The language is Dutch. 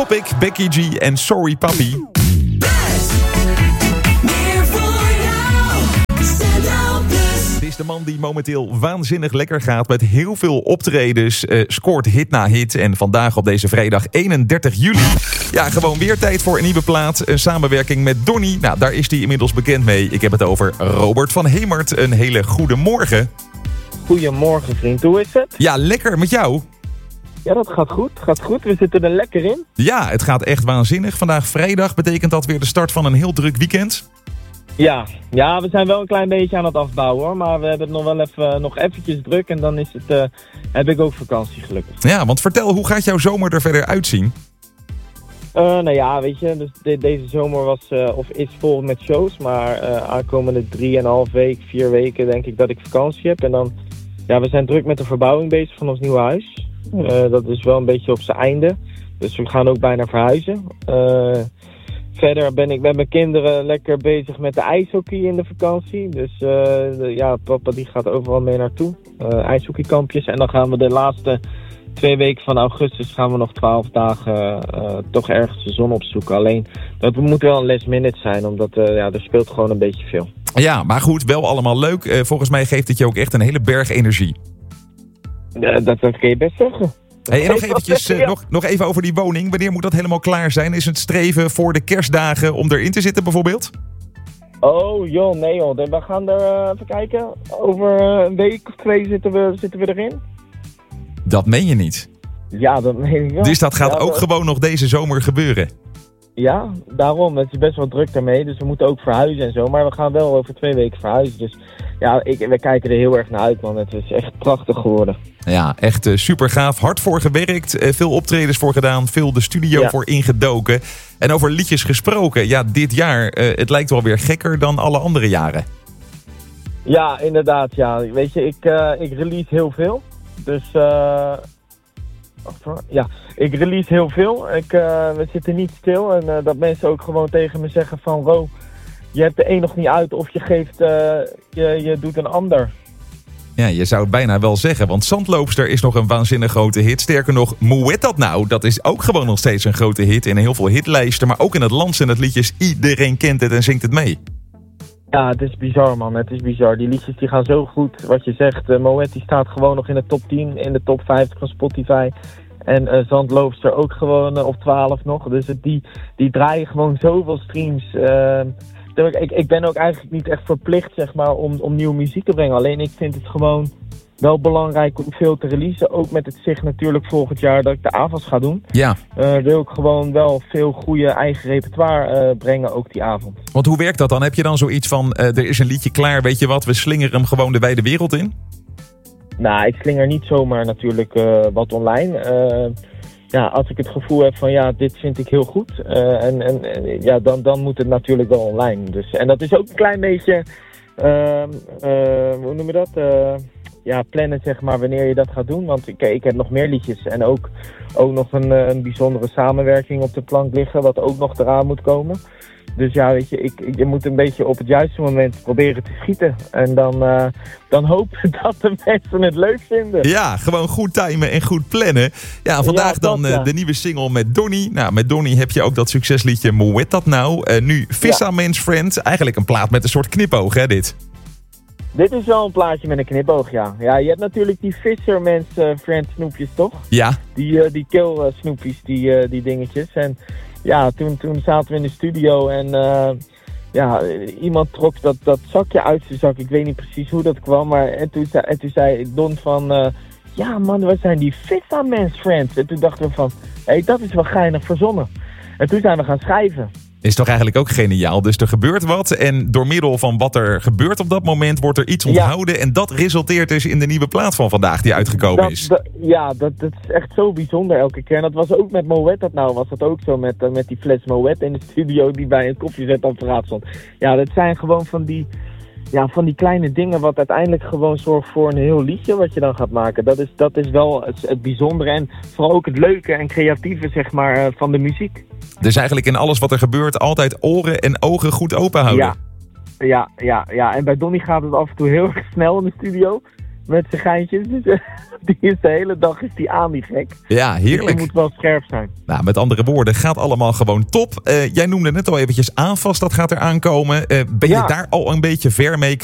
Topic, Becky G en Sorry Papi. Het is de man die momenteel waanzinnig lekker gaat met heel veel optredens, scoort hit na hit. En vandaag op deze vrijdag 31 juli, ja, gewoon weer tijd voor een nieuwe plaat. Een samenwerking met Donny, nou, daar is hij inmiddels bekend mee. Ik heb het over Robert van Hemert. Een hele goede morgen. Goedemorgen vriend, hoe is het? Ja, lekker met jou. Ja, dat gaat goed. We zitten er lekker in. Ja, het gaat echt waanzinnig. Vandaag vrijdag, betekent dat weer de start van een heel druk weekend? Ja, we zijn wel een klein beetje aan het afbouwen hoor. Maar we hebben het nog eventjes druk en dan is het, heb ik ook vakantie gelukkig. Ja, want vertel, hoe gaat jouw zomer er verder uitzien? Nou ja, weet je, dus deze zomer is vol met shows. Maar aankomende 3,5 week, 4 weken denk ik dat ik vakantie heb. En dan, ja, we zijn druk met de verbouwing bezig van ons nieuwe huis. Dat is wel een beetje op zijn einde. Dus we gaan ook bijna verhuizen. Verder ben ik met mijn kinderen lekker bezig met de ijshockey in de vakantie. Dus papa die gaat overal mee naartoe. IJshockeykampjes. En dan gaan we de laatste 2 weken van augustus gaan we nog 12 dagen toch ergens de zon opzoeken. Alleen dat moet wel een last minute zijn, omdat er speelt gewoon een beetje veel. Ja, maar goed, wel allemaal leuk. Volgens mij geeft het je ook echt een hele berg energie. Dat kun je best zeggen. Hey, en nog eventjes, nog even over die woning. Wanneer moet dat helemaal klaar zijn? Is het streven voor de kerstdagen om erin te zitten bijvoorbeeld? Oh joh, nee joh. We gaan er even kijken. Over een week of 2 zitten we erin. Dat meen je niet? Ja, dat meen ik wel. Dus dat gaat ook gewoon nog deze zomer gebeuren? Ja, daarom. Het is best wel druk daarmee. Dus we moeten ook verhuizen en zo. Maar we gaan wel over 2 weken verhuizen. Dus ja, we kijken er heel erg naar uit, man. Het is echt prachtig geworden. Ja, echt super gaaf. Hard voor gewerkt. Veel optredens voor gedaan. Veel de studio voor ingedoken. En over liedjes gesproken. Ja, dit jaar, het lijkt wel weer gekker dan alle andere jaren. Ja, inderdaad. Ja. Weet je, ik release heel veel. Dus ik release heel veel. We zitten niet stil. En dat mensen ook gewoon tegen me zeggen van... Ro, je hebt de een nog niet uit of je geeft... je doet een ander. Ja, je zou het bijna wel zeggen. Want Zandloopster is nog een waanzinnig grote hit. Sterker nog, Moet dat nou? Dat is ook gewoon nog steeds een grote hit. In heel veel hitlijsten. Maar ook in het land zijn het liedjes. Iedereen kent het en zingt het mee. Ja, het is bizar, man. Het is bizar. Die liedjes die gaan zo goed. Wat je zegt, Moet die staat gewoon nog in de top 10, in de top 50 van Spotify. En Zandloopster ook gewoon op 12 nog. Dus die draaien gewoon zoveel streams. Ik ben ook eigenlijk niet echt verplicht, zeg maar, om nieuwe muziek te brengen. Alleen ik vind het gewoon wel belangrijk om veel te releasen. Ook met het zicht natuurlijk volgend jaar dat ik de avonds ga doen. Ja. Wil ik gewoon wel veel goede eigen repertoire brengen, ook die avond. Want hoe werkt dat dan? Heb je dan zoiets van, er is een liedje klaar, weet je wat, we slingeren hem gewoon de wijde wereld in? Nou, ik slinger niet zomaar natuurlijk wat online. Als ik het gevoel heb van ja, dit vind ik heel goed. Dan moet het natuurlijk wel online. Dus, en dat is ook een klein beetje, hoe noem je dat? Plannen zeg maar wanneer je dat gaat doen. Want ik heb nog meer liedjes en ook nog een bijzondere samenwerking op de plank liggen. Wat ook nog eraan moet komen. Dus ja, weet je, je moet een beetje op het juiste moment proberen te schieten. En dan hopen dat de mensen het leuk vinden. Ja, gewoon goed timen en goed plannen. Ja, vandaag de nieuwe single met Donny. Nou, met Donny heb je ook dat succesliedje Moet dat nou? Nu Fisherman's Friend. Eigenlijk een plaat met een soort knipoog, hè, dit? Dit is wel een plaatje met een knipoog, ja. Ja, je hebt natuurlijk die Fisherman's Friend snoepjes, toch? Ja. Die kill snoepjes, die dingetjes. En ja, toen zaten we in de studio en iemand trok dat zakje uit zijn zak. Ik weet niet precies hoe dat kwam, maar en toen zei Don van... ja man, wat zijn die Fisherman's Friends? En toen dachten we van, hé, dat is wel geinig verzonnen. En toen zijn we gaan schrijven. Is toch eigenlijk ook geniaal. Dus er gebeurt wat en door middel van wat er gebeurt op dat moment wordt er iets onthouden. Ja. En dat resulteert dus in de nieuwe plaat van vandaag die uitgekomen is. Dat is echt zo bijzonder elke keer. En dat was ook met Moet dat nou, was dat ook zo met die fles Moet in de studio die bij een koffiezetapparaat stond. Ja, dat zijn gewoon van die kleine dingen wat uiteindelijk gewoon zorgt voor een heel liedje wat je dan gaat maken. Dat is wel het bijzondere en vooral ook het leuke en creatieve zeg maar van de muziek. Dus eigenlijk in alles wat er gebeurt altijd oren en ogen goed open houden. Ja. En bij Donny gaat het af en toe heel erg snel in de studio. met zijn geintjes. Dus, die is de hele dag aan, die gek. Ja, heerlijk. Die moet wel scherp zijn. Nou, met andere woorden, gaat allemaal gewoon top. Jij noemde net al eventjes AFAS, dat gaat er aankomen. Ben je daar al een beetje ver mee